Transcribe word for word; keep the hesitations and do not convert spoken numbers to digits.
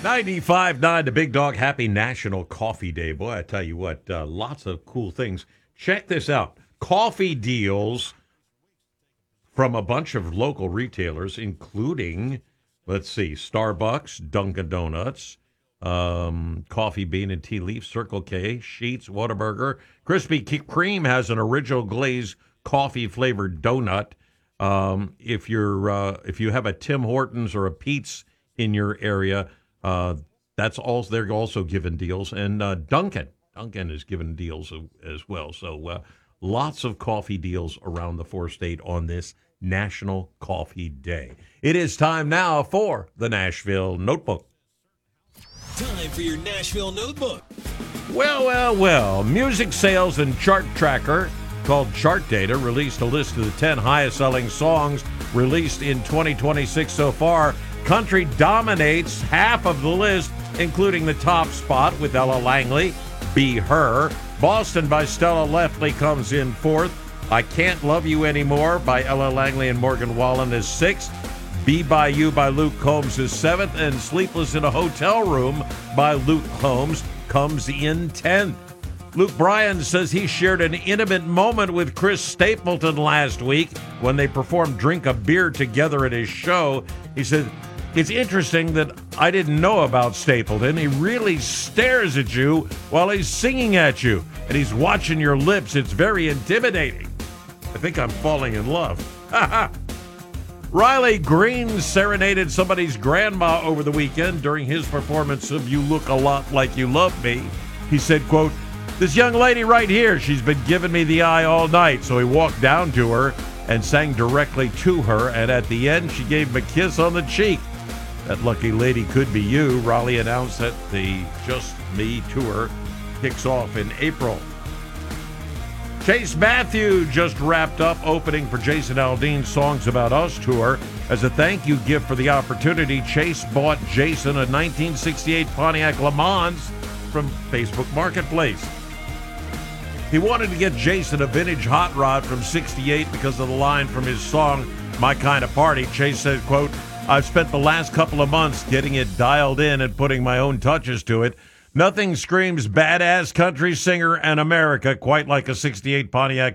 ninety-five point nine, the Big Dog. Happy National Coffee Day. Boy, I tell you what, uh, lots of cool things. Check this out. Coffee deals from a bunch of local retailers, including, let's see, Starbucks, Dunkin' Donuts, um, Coffee Bean and Tea Leaf, Circle K, Sheetz, Whataburger. Krispy Kreme has an original glazed coffee-flavored donut. Um, if you're uh, if you have a Tim Hortons or a Pete's in your area, uh, that's all. They're also giving deals, and uh, Dunkin' Dunkin' is giving deals as well. So uh, lots of coffee deals around the four-state on this National Coffee Day. It is time now for the Nashville Notebook. Time for your Nashville Notebook. Well, well, well. Music Sales and Chart Tracker, called Chart Data, released a list of the ten highest-selling songs released in twenty twenty-six so far. Country dominates half of the list, including the top spot with Ella Langley, Be Her. Boston by Stella Leftley comes in fourth. I Can't Love You Anymore by Ella Langley and Morgan Wallen is sixth. Be By You by Luke Combs is seventh. And Sleepless in a Hotel Room by Luke Combs comes in tenth. Luke Bryan says he shared an intimate moment with Chris Stapleton last week when they performed Drink a Beer together at his show. He said, "It's interesting that I didn't know about Stapleton. He really stares at you while he's singing at you, and he's watching your lips. It's very intimidating. I think I'm falling in love." Riley Green serenaded somebody's grandma over the weekend during his performance of You Look a Lot Like You Love Me. He said, quote, "This young lady right here, she's been giving me the eye all night." So he walked down to her and sang directly to her, and at the end, she gave him a kiss on the cheek. That lucky lady could be you. Raleigh announced that the Just Me tour kicks off in April. Chase Matthew just wrapped up opening for Jason Aldean's Songs About Us tour. As a thank you gift for the opportunity, Chase bought Jason a nineteen sixty-eight Pontiac Le Mans from Facebook Marketplace. He wanted to get Jason a vintage hot rod from sixty-eight because of the line from his song, My Kind of Party. Chase said, quote, "I've spent the last couple of months getting it dialed in and putting my own touches to it. Nothing screams badass country singer in America quite like a sixty-eight Pontiac